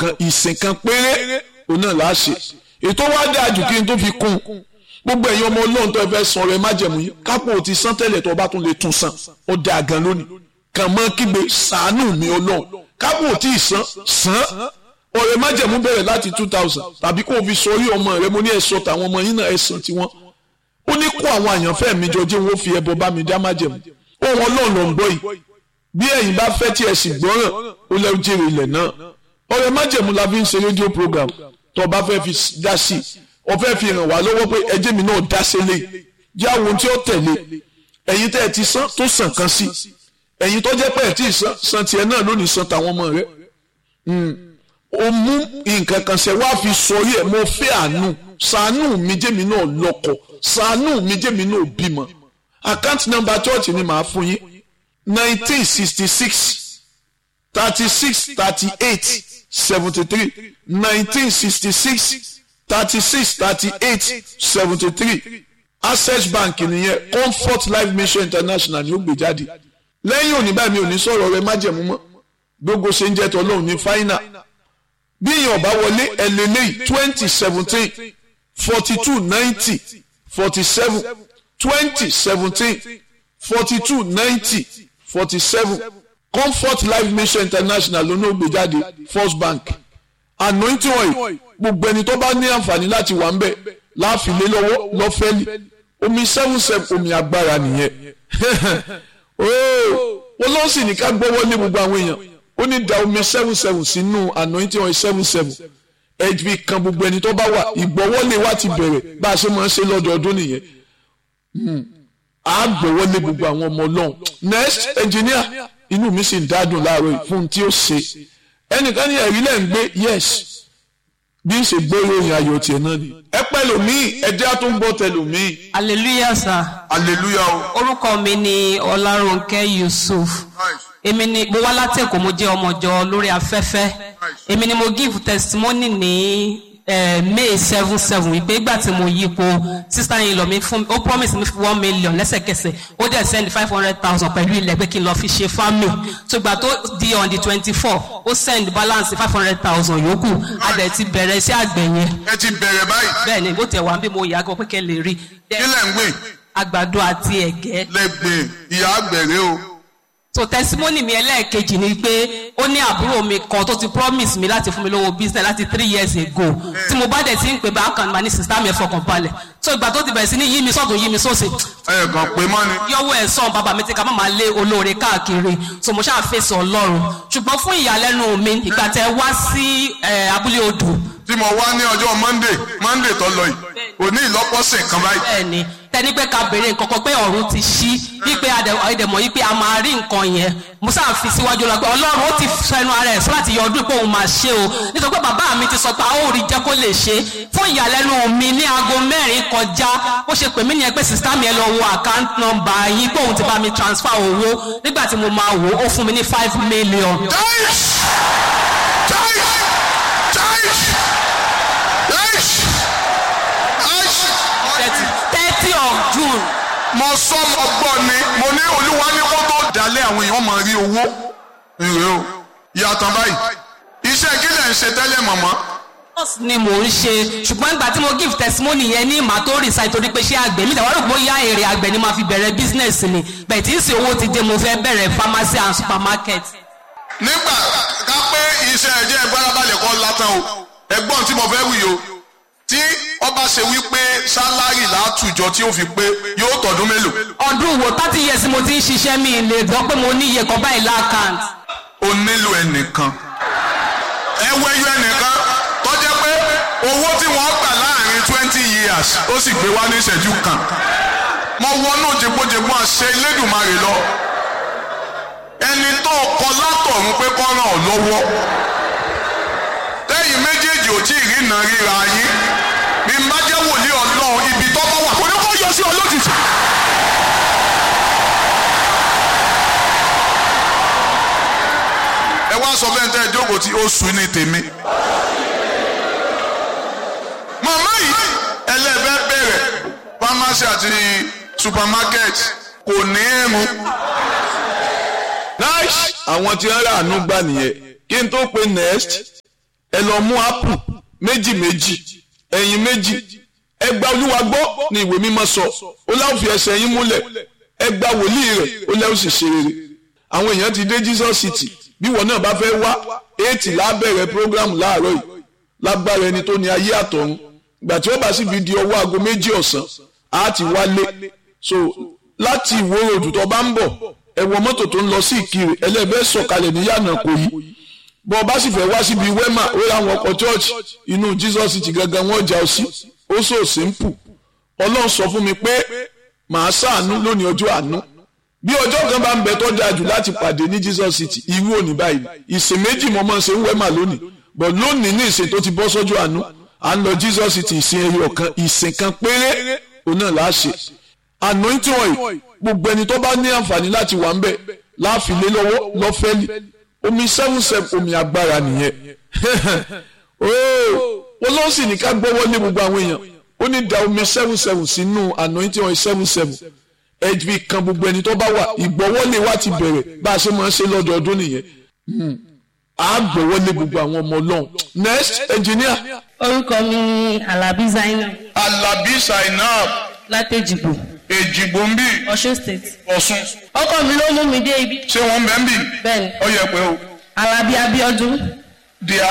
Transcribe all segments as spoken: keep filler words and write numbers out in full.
kan ìsìn kan péré òun náà là á ṣe ètò wá dáa jù kí n tó fi kún gbogbo ẹ̀yin ọmọ ọlọ́run tó ẹ fẹ́ san rẹ májẹ̀mú yìí kápò ti san tẹ́lẹ̀ tó o bá tún lè tún san ó dáa gan lónìí kàn mọ́ kígbe ṣàánú mi ọlọ́run kápò tí ì san san ọ̀rẹ́ májẹ̀mú bẹ̀rẹ̀ láti two thousand tàbí kó o fi sọrí ọmọ rẹ mo ní ẹ̀sọ́ tàwọn ọmọ yín náà ẹ̀sán tiwọn ó ní kó àwọn àyànfẹ́ mi jọ jẹ́ wọ́n fi ẹbọ bá mi dá májẹ̀mú ohun ọlọ́run ló ń gbọ́ yìí bí ẹ̀yin bá fẹ́ tí ẹ sì gbọ́ràn ó lẹ́ jèrè ilẹ̀ náà ọ̀rẹ́ májẹ̀mú la fi ń ṣe rédíò program tó o bá fẹ́ fi dá sí i o fẹ́ fi ràn wá lọ́wọ́ pé ẹjẹ́ mi náà dá sílé jẹ́ àwọn tí ó tẹ̀lé ẹ̀yin tẹ́ ẹ ti san tó sàn kan sí ẹ̀yin tó jẹ́ pé ẹ ti san san tiẹ̀ náà lónìí san tàwọn ọmọ rẹ o mú nǹkan kan ṣe wá fi sọrí ẹ̀ mo fẹ́ àánú ṣàánú mi jẹ́mi náà lọ́kọ ṣàánú mi jẹ́mi náà bímọ account number church ni màá fún yín nineteen sixty six thirty six thirty eight seventy three nineteen sixty six thirty six thirty eight seventy three access bank nìyẹn comfort life mission international ni ó gbé jáde lẹ́yìn òní báyìí mi ò ní sọ̀rọ̀ rẹ májẹ̀mú mọ́ gbogbo ṣe ń jẹ́ tọ́lọ́run ní fáínà bí èèyàn bá wọlé ẹlẹ́lẹ́yìí twenty seventeen forty two ninety forty seven twenty seventeen forty two ninety forty seven comfort life mission international ló ní ó gbé jáde first bank anointing oil gbogbo ẹni tó bá ní àǹfààní láti wà ń bẹ̀ láàfin lé lọ́wọ́ lọ́fẹ́lì omi seven seven omi agbára nìyẹn ó ló sì ní ká gbọ́wọ́ lé gbogbo àwọn èèyàn ó ní da omi seven seven sínú anointing oil seven seven ẹbí kan gbogbo ẹni tó bá wà ìgbọ́wọ́lé wa ti bẹ̀rẹ̀ bá a ṣe máa ń ṣe lọ́dọọdún nìyẹn a gbọ́wọ́lé gbogbo àwọn ọmọ ọlọ́run next engineer inú mi sì ń dádùn láàárọ̀ yìí fún tí ó ṣe ẹnìkan ní ẹ̀rí lẹ́ ń gbé yes bí n ṣe gbé ìròyìn ayọ̀ tiẹ̀ náà ni ẹ pẹ́ lòmíì ẹjẹ́ tó ń gbọ́ tẹ lòmíì. hallelujah sir. hallelujah o. orúkọ mi ni Ọlárónkẹ́ Yusuf èmi ni mo wá láti Èkó mo jẹ́ ọmọjọ lórí afẹ́fẹ́ èmi ni mo give testimony ní Uh, May seven seven ìpè ìgbà tí mo yípo sister yìí lọ mi fún ó promise mi one million lẹ́sẹ̀kẹsẹ̀ ó dẹ̀ send five hundred thousand pẹ̀lú ilẹ̀ pé kí n lọ fi ṣe family tó gbà tó di on the twenty four ó send balance five hundred thousand yòókù a dẹ̀ ti bẹ̀rẹ̀ sí àgbẹ̀ yẹn. ẹ ti bẹ̀rẹ̀ báyìí. bẹ́ẹ̀ ni bó tẹ̀ wá bí mo yà á gbọ́ pé kẹ́ lè rí. kí lẹ̀ ń gbìn. àgbàdo àti ẹ̀gẹ́. lẹ́gbẹ̀ẹ́ ìyá àgbẹ̀rẹ̀ o. so testimony mi ẹlẹ́ẹ̀kejì ni pé ó ní àbúrò mi kan tó ti promise mi láti fún mi lówó business láti three years ago tí mo bá dẹ̀ ti ń pè bá kan ní sista mi ẹ̀fọ́ kan balẹ̀ so ìgbà tó ti bẹ̀rẹ̀ sí ní yí mi sọ́tún yí mi sósì. ẹ kàn pé mọ́ ni. yọwọ́ ẹ̀ sọ̀n bàbá mi ti ká má máa lé olóore káàkiri so mo ṣáà fèsì ọlọ́run ṣùgbọ́n fún ìyàlẹ́nu mi ìgbà tẹ wá sí abúlé odò. tí mo wá ní ọjọ́ monday monday tó lọ yìí òní ìlọ́pọ̀sẹ̀ kan báyìí. bẹ́ẹ̀ni tẹni pé ká béèrè nǹkan kan pé ọ̀run ti ṣí wípé àdèmọ̀ yìí pé a máa rí nǹkan yẹn musa fi síwájú lọ pé ọlọ́run ó ti fẹnu ara ẹ̀ sọ láti yọ ọdún pé òun máa ṣe o nítorí pé bàbá mi ti sọ pé a ó rí jẹ́ kó lè ṣe fún ìyàlẹ́nu mi ní aago mẹ́rin kọjá ó ṣe pè mí nìyẹn pé sista mi ẹ lọ wo account number yín pé òun ti bá mi transfer owó nígbà tí mo máa wò ó fún mi ní five million. thirty of June. mo sọ mo gbọ́ ni mo ní olúwa ní kó tó dalẹ̀ àwọn èèyàn máa rí owó ìrè o yàtọ̀ báyìí iṣẹ́ kí lẹ̀ ń ṣe tẹ́lẹ̀ mọ̀mọ́. nurse ni mò ń ṣe ṣùgbọ́n nígbà tí mo give testimony yẹn ní màá tó resign torí pé ṣé àgbẹ̀ mi tàwọn àrùkò yá èrè àgbẹ̀ ni màá fi bẹ̀rẹ̀ business ni bẹ́ẹ̀ tí ń ṣe owó ti dé mo fẹ́ bẹ̀rẹ̀ pharmacy and supermarket. nígbà ká pé iṣẹ́ ẹ̀jẹ̀ ìgbárabalẹ̀ kọ́ látàn o ẹ̀gbọ́n tí mo fẹ́ wí o tí ọba ṣe wípé sálárì látùjọ tí ó fi pé yóò tọdún mélòó. ọdún wo thirty years mo ti ń ṣiṣẹ́ mi lè gbọ́ pé mo ní iye kan báyìí láàkáǹt. o nílò ẹnìkan ẹ wẹ́yọ ẹnìkan tó jẹ́ pé owó tí wọ́n gbà láàrin twenty years ó sì gbé wá ní ìṣẹ́jú kan mo wọnú jẹgbọjẹgbọn àṣẹ Elédùmarè lọ ẹni tó kọ látọ̀run pé kọ́ ràn ọ́ lọ́wọ́ tẹ́yìn méjèèjì ò tí ì rí ìnà ríra yín bí n bá jẹ́ wòlíì Ọlọ́run ibi tó bá wà kò ní kó yọ sí ọ lójijì. ẹ wá sọ fẹ́ tẹ́ ẹ jókòó tí ó sùn ní tèmi. màmá yìí ẹlẹ́fẹ́ bẹ̀rẹ̀ pharmacy àti supermarket kò ní ẹ̀rù. nice àwọn tí wọ́n rà àánú gbà nìyẹn kí n tó pe next ẹ lọ mú ápù méjì méjì ẹyin méjì ẹ gba Olúwa gbọ́ ní ìwé mímọ́ sọ ó láwọn fi ẹsẹ̀ yín múlẹ̀ ẹ gba wòlíì rẹ̀ ó lẹ́wọ́ sì ṣe rere. àwọn èèyàn ti dé Jesus City bí wọn náà bá fẹ́ wá eight lábẹ̀rẹ̀ program láàárọ̀ yìí lágbára ẹni tó ní ayé àtọ̀run ìgbà tí ó bá sì fi di ọwọ́ aago méjì ọ̀sán á ti wálé. so láti Ìwó Road tó bá ń bọ̀ ẹ wọ mọ́tò tó ń lọ sí Ìkirè ẹlẹ́bẹ̀ẹ́ sọ̀kalẹ̀ ní yànnà kò yí bọ́ ọ bá sì fẹ́ wá síbi wema ó ra àwọn ọkọ̀ church inú Jesus City gangan wọ́n já ọ sí ó so simple. Ọlọ́run sọ fún mi pé màá ṣàánú lónìí ọjọ́ àánú bí ọjọ́ kan bá ń bẹ tó dáa jù láti pàdé ní Jesus City irú òní báyìí ìsìn méjì mo máa ń ṣe ń wema lónìí but lónìí ní ìsìn tó ti bọ́ sọ́jọ́ àánú à ń lọ Jesus City ìsìn ẹyọ kan ìsìn kan péré òun náà là á ṣe anointing oil gbogbo ẹni tó bá ní àǹfààní láti wà ń bẹ̀ láàfin lé lọ́wọ́ lọ́fẹ́lì omi seven seven omi agbára nìyẹn ó ló sì ní ká gbọ́wọ́ lé gbogbo àwọn èèyàn ó ní da omi seven seven sínú anointing oil seven seven ẹbí kan gbogbo ẹni tó bá wà ìgbọ́wọ́lé wa ti bẹ̀rẹ̀ bá a ṣe máa ń ṣe lọ́dọọdún nìyẹn a gbọ́wọ́lé gbogbo àwọn ọmọ Ọlọ́run. Next engineer. orúkọ mi ni Alabi Zainab. Alabi Zainab. láti Èjìgbò. Èjìgbò ń bì. Ọ̀ṣun state. Ọ̀ṣun. ọkọ mi ló mú mi dé ibi. ṣé wọ́n ń bẹ́ ń bì. bẹ́ẹ̀ni. ó yẹ pé o. Alabi Abíọ́dún. díà.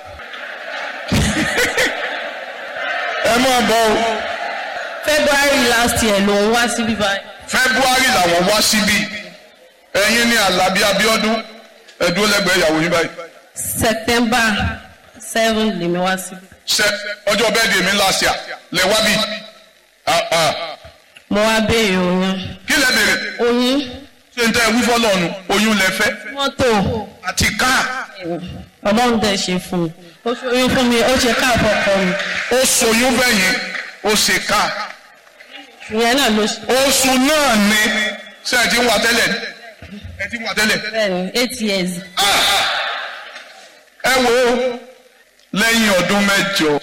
ẹ máa bọ̀ o. February last year ló ń wá síbí báyìí. February làwọn wá síbí ẹ̀yin ní Alabi Abíọ́dún ẹ̀dúró lẹ́gbẹ̀ẹ́ ìyàwó yín báyìí. September seven lèmi wá síbí. ṣe ọjọ́ bẹ́ẹ̀ di èmi last year lẹ wá bí. mo wá béèrè oyún. kí lẹ béèrè. oyún. ṣé n tẹ́ wí fọ́lọ́run oyún lẹ fẹ́. mọ́tò. àti káà. Ọlọ́run dẹ̀ ṣe fún mi ó ṣe oyún fún mi ó ṣe káà fọkọ mi. ó ṣoyún bẹ́yìn ó ṣe káà. ìyẹn náà ló ṣe. oṣù náà ni ṣé ẹ ti ń wà tẹ́lẹ̀ ẹ ti ń wà tẹ́lẹ̀. bẹ́ẹ̀ni eight years. ẹ wo lẹ́yìn ọdún mẹ́jọ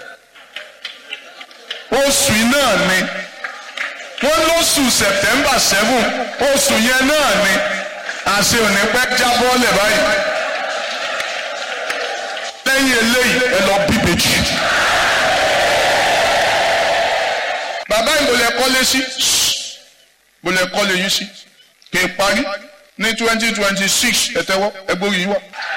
oṣù náà ni wọ́n lóṣù September seven oṣù yẹn náà ni àṣẹ òní pẹ́ jábọ́lẹ̀ báyìí lẹ́yìn eléyìí ẹ lọ bí bèjì. bàbá ìbòlẹ̀ kọ́lé sí ìbòlẹ̀ kọ́lé yín sí kì í parí ní twenty twenty six ẹ̀tẹ́wọ́ ẹgbórí yín wá.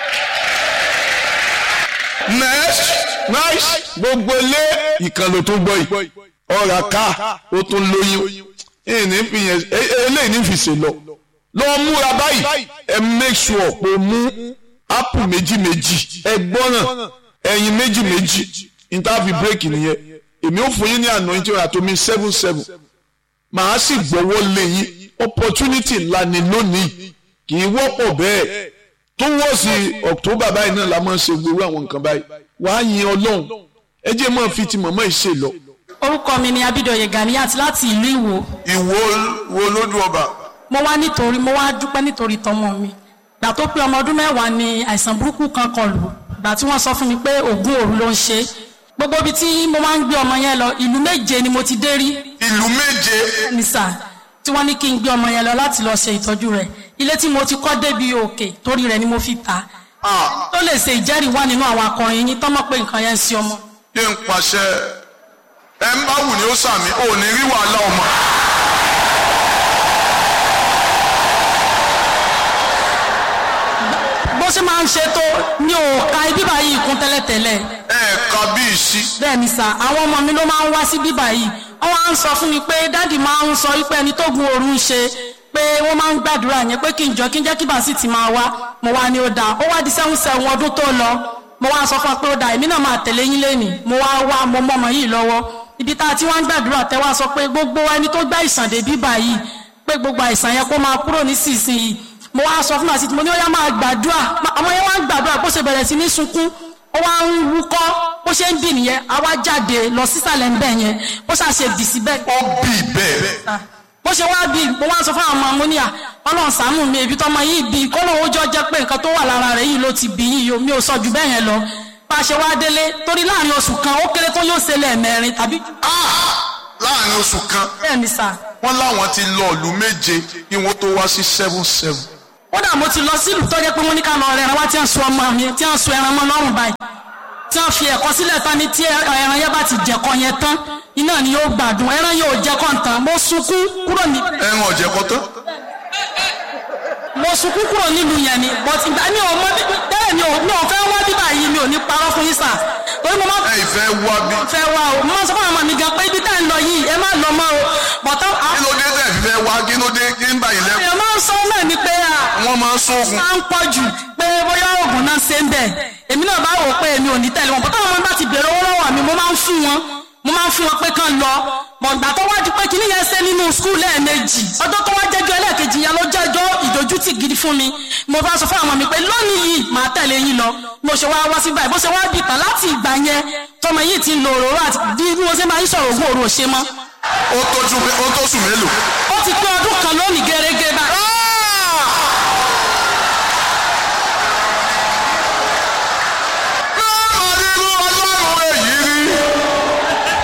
next nice gbogbo ilé ìkànnì tó gbọ́ yìí ọ̀rà ká ó tún lóyún ìní fi yẹn eléyìí ní fi ṣe lọ lọ múra báyìí ẹ make sure pé o mú ápù méjì méjì ẹ gbọ́ràn ẹyin méjì méjì interview break nìyẹn èmi ò fún yín ní anointing àtomi seven seven màá sì gbọ́wọ́ lé yín opportunity ńlá ni lónìí kì í wọ́pọ̀ bẹ́ẹ̀ tó wọ́ sí October báyìí náà la máa ń ṣe gbogbo àwọn nǹkan báyìí wàá yin Ọlọ́run ẹ jẹ́ máa fi ti mọ̀mọ́ ìṣe lọ. orúkọ mi ni Abídòye Ganiat láti ìlú Ìwó. ìwọ wo lójú ọba. mo wá nítorí mo wá dúpẹ́ nítorí tọmọ mi gbà tó pé ọmọ ọdún mẹ́wàá ni àìsàn burúkú kan kọlù gbà tí wọ́n sọ fún mi pé ògún òru ló ń ṣe gbogbo ibi tí mo máa ń gbé ọmọ yẹn lọ ìlú méje ni mo ti dé rí. ìlú méje. ní sà tí wọ́n ní kí n gbé ọmọ yẹn lọ láti lọ ṣe ìtọ́jú rẹ̀ ilé tí mo ti kọ́ débi òkè torí rẹ̀ ni mo fi tà á tó lè ṣe ìjẹ́rìí wá nínú àwọn akọrin yín tọ́mọ̀ pé nǹkan yẹn ń ṣe ọmọ. kí n pàṣẹ ẹ ń bá wù ní ó sàmì ò ní rí wàhálà ọmọ. bó ṣe máa ń ṣe tó ní òòka ibi báyìí kún tẹ́lẹ̀tẹ́lẹ̀. ẹ ka bí ìsí. bẹ́ẹ̀ ni sà àwọn ọmọ mi ló máa ń wá sí bíbá yìí wọ́n wá ń sọ fún mi pé dáàdì máa ń sọ wípé ẹni tó gun òru ń ṣe pé wọ́n máa ń gbàdúrà yẹn pé kí n jọ kí n jẹ́ kí bàásì ti máa wá mo wá ní ó dáa ó wá di sẹ́hùn sẹ́hùn ọdún tó lọ mo wá sọ fún ọ pé ó dáa èmi náà máa tẹ̀lé yín lẹ́nìí mo wá wá mo mọ ọmọ yìí lọ́wọ́ ibi tá a ti wá ń gbàdúrà tẹ́ wá sọ pé gbogbo ẹni tó gbá ìsàn dé bíbá yìí pé gbogbo àìsàn yẹn kó máa kúrò nísinsìnyí mo wá sọ fún màsí mo ní ó yá máa gbàdúrà ọmọ yẹn wá ń gbàdúrà bó ṣe bẹ̀rẹ̀ sí ní sunkún ó wá ń wúkọ́ bó ṣe ń bì nìyẹn a wá jáde lọ sísàlẹ̀ ńbẹ̀ yẹn bó ṣàṣe bì síbẹ̀. ó bì bẹ́ẹ̀. bó ṣe wá bì mo wá sọ fún àwọn ọmọ amúníà Ọlọ́run ṣàánú mi èbí tọmọ yìí bì kọ́nà owó jọ jẹ́ pé nǹkan tó wà lára rẹ̀ yìí ló ti bì yìí mi ò sọ jù bẹ́ẹ̀ yẹn lọ bá a ṣe wá délé torí láàrin oṣù kan ó kéré tó yóò ṣe lẹ́ẹ̀mẹrin tàbí. láàrin oṣù kan. bẹ́ẹ̀ ni sà. wọ́n láwọn ti lọ ìlú méje kí wọ́n tó wá sí seven seven. kódà mo ti lọ sílùú tó jẹ́ pé wọ́n ní ká lọ rẹ̀ ẹran wá tí wọ́n sun ọmọ mi tí wọ́n sun ẹran mọ́ lọ́rùn báyìí tí wọ́n fi ẹ̀kọ́ sílẹ̀ tán ní tí ẹran yẹn bá ti jẹ̀kọ́ yẹn tán iná ni yóò gbádùn ẹran yóò jẹ́kọ́ tán mo sunkún kúrò ní. ẹran ọ̀jẹ̀kọ́ tán. mo sunkún kúrò nílùú yẹn ni but ìgbà mi ò mọ bẹ́ẹ̀ mi ò mi ò fẹ́ wá bíbá yìí mi ò ní parọ́ fún yín sà. torí mo máa ẹ ìfẹ́ wá bí. fẹ́ wá o mo máa sọ fún àwọn ọmọ mi gan pé ibi tá à ń lọ yìí ẹ má lọ mọ́ o bọ̀tọ́. kí ló dé tẹ̀ fífẹ́ wá kí ló dé kí ń bá yín lẹ́kọ̀ọ́. èèyàn máa ń sọ náà ni pé à. wọ́n máa ń sóògùn. máa ń pọ̀ jù pé bóyá oògùn náà ṣe ń bẹ̀ èmi náà bá wò pé èmi ò ní tẹ̀lé wọn bọ́tọ́ àwọn ọmọ bá ti bèrè owó lọ́wọ́ mi mo máa ń fún wọn mo máa ń fún wọn pé kán lọ mọ̀gbà tó wájú pé kí nìyẹn ṣe nínú skul lẹ́ẹ̀mejì ọjọ́ tó wá jẹ́jọ́ ẹlẹ́ẹ̀kejì yẹn ló jẹ́jọ́ ìdójútì gidi fún mi mo bá sọ fún àwọn mi pé lónìí yìí màá tẹ̀lé yín lọ mo ṣe wá wá sí báyìí bó ṣe wá bì tán láti ìgbà yẹn tọmọ yìí ti ń lo òróró àti bí wọ́n ṣe máa ń sọ̀rọ̀ ògùn òru òṣè mọ́. ó tó sùn mélòó. ó ti pé ọdún kan lónìí gẹ́gẹ́ báyìí